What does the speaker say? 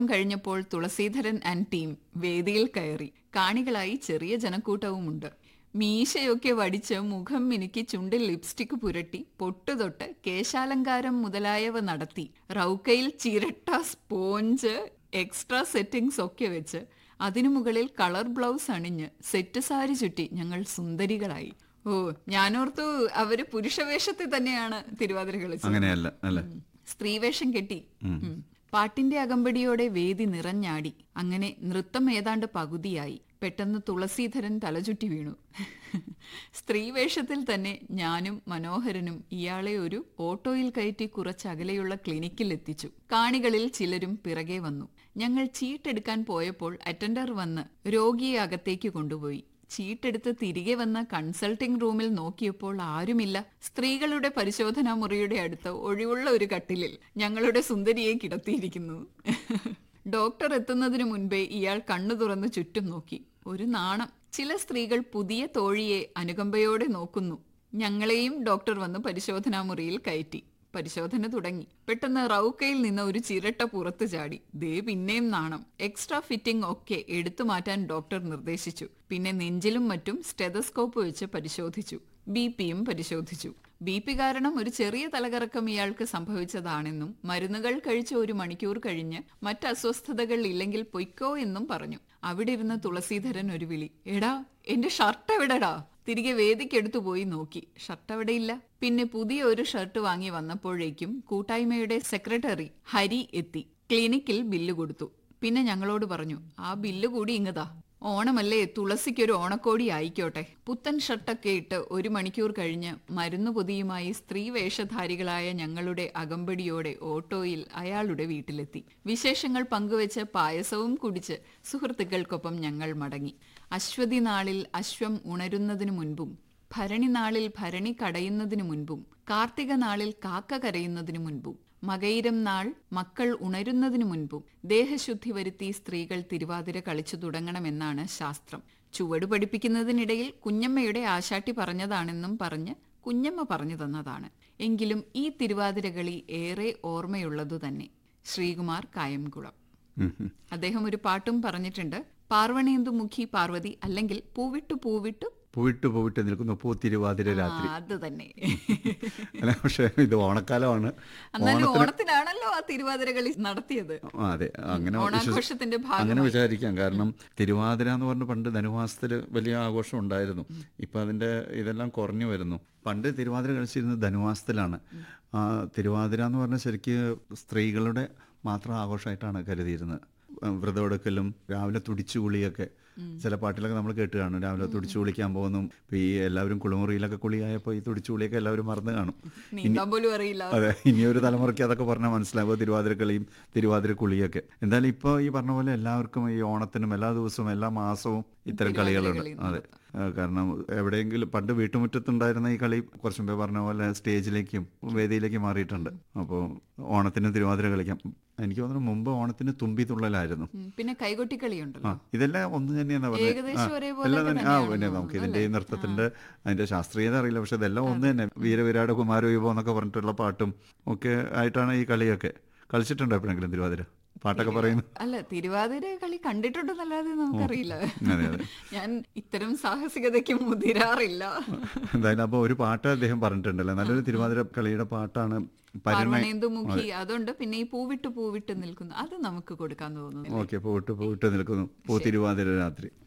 കഴിഞ്ഞപ്പോൾ Thulaseedharan and team വേദിയിൽ കയറി. കാണികളായി ചെറിയ ജനക്കൂട്ടവുമുണ്ട്. മീശയൊക്കെ വടിച്ച് മുഖം മിനുക്കി ചുണ്ടിൽ ലിപ്സ്റ്റിക് പുരട്ടി പൊട്ടുതൊട്ട് കേശാലങ്കാരം മുതലായവ നടത്തി റൗക്കയിൽ ചിരട്ട, സ്പോഞ്ച്, എക്സ്ട്രാ സെറ്റിംഗ്സ് ഒക്കെ വെച്ച് അതിനു മുകളിൽ കളർ ബ്ലൗസ് അണിഞ്ഞ് സെറ്റ് സാരി ചുറ്റി ഞങ്ങൾ സുന്ദരികളായി. ഓ, ഞാനോർത്തു അവര് പുരുഷവേഷത്തിൽ തന്നെയാണ് തിരുവാതിര കളിച്ചത്. അങ്ങനെയല്ല അല്ല, സ്ത്രീവേഷം കെട്ടി. പാട്ടിന്റെ അകമ്പടിയോടെ വേദി നിറഞ്ഞാടി. അങ്ങനെ നൃത്തം ഏതാണ്ട് പകുതിയായി. പെട്ടെന്ന് തുളസീധരൻ തലചുറ്റി വീണു. സ്ത്രീവേഷത്തിൽ തന്നെ ഞാനും മനോഹരനും ഇയാളെ ഒരു ഓട്ടോയിൽ കയറ്റി കുറച്ചകലെയുള്ള ക്ലിനിക്കിൽ എത്തിച്ചു. കാണികളിൽ ചിലരും പിറകെ വന്നു. ഞങ്ങൾ ചീട്ടെടുക്കാൻ പോയപ്പോൾ അറ്റൻഡർ വന്ന് രോഗിയെ അകത്തേക്ക് കൊണ്ടുപോയി. ചീട്ടെടുത്ത് തിരികെ വന്ന കൺസൾട്ടിംഗ് റൂമിൽ നോക്കിയപ്പോൾ ആരുമില്ല. സ്ത്രീകളുടെ പരിശോധനാ മുറിയുടെ അടുത്ത് ഒഴിവുള്ള ഒരു കട്ടിലിൽ ഞങ്ങളുടെ സുന്ദരിയെ കിടത്തിയിരിക്കുന്നു. ഡോക്ടർ എത്തുന്നതിനു മുൻപേ ഇയാൾ കണ്ണു തുറന്ന് ചുറ്റും നോക്കി. ഒരു നാണം. ചില സ്ത്രീകൾ പുതിയ തോഴിയെ അനുകമ്പയോടെ നോക്കുന്നു. ഞങ്ങളെയും ഡോക്ടർ വന്ന് പരിശോധനാ മുറിയിൽ കയറ്റി. പരിശോധന തുടങ്ങി. പെട്ടെന്ന് റൗക്കയിൽ നിന്ന് ഒരു ചിരട്ട പുറത്തു ചാടി. ദേ പിന്നെയും നാണം. എക്സ്ട്രാ ഫിറ്റിംഗ് ഒക്കെ എടുത്തു മാറ്റാൻ ഡോക്ടർ നിർദ്ദേശിച്ചു. പിന്നെ നെഞ്ചിലും മറ്റും സ്റ്റെതസ്കോപ്പ് വെച്ച് പരിശോധിച്ചു. ബിപിയും പരിശോധിച്ചു. ബിപി കാരണം ഒരു ചെറിയ തലകറക്കം ഇയാൾക്ക് സംഭവിച്ചതാണെന്നും മരുന്നുകൾ കഴിച്ച് 1 മണിക്കൂർ കഴിഞ്ഞ് മറ്റ് അസ്വസ്ഥതകൾ ഇല്ലെങ്കിൽ പൊയ്ക്കോ എന്നും പറഞ്ഞു. അവിടെ ഇരുന്ന് തുളസീധരൻ ഒരു വിളി, എടാ എന്റെ ഷർട്ട് എവിടെടാ? തിരികെ വേദിക്കെടുത്തു പോയി നോക്കി. ഷർട്ട് അവിടെയില്ല. പിന്നെ പുതിയ ഒരു ഷർട്ട് വാങ്ങി വന്നപ്പോഴേക്കും കൂട്ടായ്മയുടെ സെക്രട്ടറി ഹരി എത്തി. ക്ലിനിക്കിൽ ബില്ല് കൊടുത്തു. പിന്നെ ഞങ്ങളോട് പറഞ്ഞു, ആ ബില്ല് കൂടി ഇങ്ങതാ. ഓണമല്ലേ, തുളസിക്കൊരു ഓണക്കോടി ആയിക്കോട്ടെ. പുത്തൻ ഷർട്ടൊക്കെ ഇട്ട് 1 മണിക്കൂർ കഴിഞ്ഞ് മരുന്നു പൊതിയുമായി സ്ത്രീ വേഷധാരികളായ ഞങ്ങളുടെ അകമ്പടിയോടെ ഓട്ടോയിൽ അയാളുടെ വീട്ടിലെത്തി. വിശേഷങ്ങൾ പങ്കുവെച്ച് പായസവും കുടിച്ച് സുഹൃത്തുക്കൾക്കൊപ്പം ഞങ്ങൾ മടങ്ങി. അശ്വതി നാളിൽ അശ്വം ഉണരുന്നതിനു മുൻപും ഭരണി നാളിൽ ഭരണി കടയുന്നതിനു മുൻപും കാർത്തിക നാളിൽ കാക്ക കരയുന്നതിനു മുൻപും മകയിരം നാൾ മക്കൾ ഉണരുന്നതിനു മുൻപും ദേഹശുദ്ധി വരുത്തി സ്ത്രീകൾ തിരുവാതിര കളിച്ചു തുടങ്ങണമെന്നാണ് ശാസ്ത്രം. ചുവട് പഠിപ്പിക്കുന്നതിനിടയിൽ കുഞ്ഞമ്മയുടെ ആശാട്ടി പറഞ്ഞതാണെന്നും പറഞ്ഞ് കുഞ്ഞമ്മ പറഞ്ഞു തന്നതാണ്. എങ്കിലും ഈ തിരുവാതിരകളി ഏറെ ഓർമ്മയുള്ളതു തന്നെ. ശ്രീകുമാർ കായംകുളം. അദ്ദേഹം ഒരു പാട്ടും പറഞ്ഞിട്ടുണ്ട്. പാർവണേന്ദു മുഖി പാർവതി, അല്ലെങ്കിൽ പൂവിട്ടു പൂവിട്ടു പോയിട്ട് നിൽക്കുന്നു പൂത്തിരുവാതിര രാത്രി. അത് തന്നെ. അല്ല, പക്ഷെ ഇത് ഓണക്കാലമാണ്. ഓണത്തിനാണല്ലോ ആ തിരുവാതിര കളി നടത്തിയത്. അതെ, അങ്ങനെ ഓണാഘോഷത്തിന്റെ ഭാഗം അങ്ങനെ വിചാരിക്കാം. കാരണം തിരുവാതിര എന്ന് പറഞ്ഞ പണ്ട് ധനുമാസത്തിൽ വലിയ ആഘോഷം ഉണ്ടായിരുന്നു. ഇപ്പൊ അതിന്റെ ഇതെല്ലാം കുറഞ്ഞു വരുന്നു. പണ്ട് തിരുവാതിര കളിച്ചിരുന്നത് ധനുമാസത്തിലാണ്. തിരുവാതിര എന്ന് പറഞ്ഞാൽ ശരിക്ക് സ്ത്രീകളുടെ മാത്രം ആഘോഷമായിട്ടാണ് കരുതിയിരുന്നത്. വ്രതമെടുക്കലും രാവിലെ തുടിച്ചു കുളിയൊക്കെ ചില പാട്ടിലൊക്കെ നമ്മൾ കേട്ട് കാണും. രാവിലെ തുടിച്ചു കുളിക്കാൻ പോകുന്നു. ഇപ്പൊ ഈ എല്ലാവരും കുളിമുറിയിലൊക്കെ കുളിയായപ്പോൾ ഈ തുടിച്ചു കുളിയൊക്കെ എല്ലാവരും മറന്നു കാണും. അതെ, ഇനിയൊരു തലമുറയ്ക്ക് അതൊക്കെ പറഞ്ഞാൽ മനസ്സിലാവുക തിരുവാതിര കളിയും തിരുവാതിര കുളിയൊക്കെ. എന്തായാലും ഇപ്പോൾ ഈ പറഞ്ഞ പോലെ എല്ലാവർക്കും ഈ ഓണത്തിനും എല്ലാ ദിവസവും എല്ലാ മാസവും ഇത്തരം കളികളുണ്ട്. അതെ, കാരണം എവിടെയെങ്കിലും പണ്ട് വീട്ടുമുറ്റത്തുണ്ടായിരുന്ന ഈ കളി കുറച്ചു മുമ്പേ പറഞ്ഞ പോലെ സ്റ്റേജിലേക്കും വേദിയിലേക്കും മാറിയിട്ടുണ്ട്. അപ്പോൾ ഓണത്തിന് തിരുവാതിര കളിക്കാം. എനിക്ക് തോന്നുന്നു മുമ്പ് ഓണത്തിന് തുമ്പി തുള്ളലായിരുന്നു. പിന്നെ കൈകൊട്ടി കളിയുണ്ടല്ലോ. ഇതെല്ലാം ഒന്ന് തന്നെയാണ് പറഞ്ഞത്. എല്ലാം തന്നെ. പിന്നെ നമുക്ക് ഇതിന്റെ ഈ നൃത്തത്തിന്റെ അതിന്റെ ശാസ്ത്രീയത അറിയില്ല, പക്ഷെ ഇതെല്ലാം ഒന്ന് തന്നെ. വീരവിരാട് കുമാരവൈഭവം എന്നൊക്കെ പറഞ്ഞിട്ടുള്ള പാട്ടും ഒക്കെ ആയിട്ടാണ് ഈ കളിയൊക്കെ. കളിച്ചിട്ടുണ്ടോ എപ്പോഴെങ്കിലും തിരുവാതിര? പാട്ടൊക്കെ പറയുന്നു. അല്ല, തിരുവാതിര കളി കണ്ടിട്ടുണ്ടെന്നല്ലാതെ നമുക്കറിയില്ല. ഞാൻ ഇത്തരം സാഹസികതയ്ക്ക് മുതിരാറില്ല. എന്തായാലും അപ്പൊ ഒരു പാട്ട് അദ്ദേഹം പറഞ്ഞിട്ടുണ്ടല്ലോ, നല്ലൊരു തിരുവാതിര കളിയുടെ പാട്ടാണ് പാർവണേന്ദുമുഖി. അതുകൊണ്ട് പിന്നെ ഈ പൂവിട്ട് പൂവിട്ട് നിൽക്കുന്നു, അത് നമുക്ക് കൊടുക്കാൻ തോന്നുന്നു. ഓക്കെ, പൂവിട്ട് പൂവിട്ട് നിൽക്കുന്നു പൂ തിരുവാതിര രാത്രി.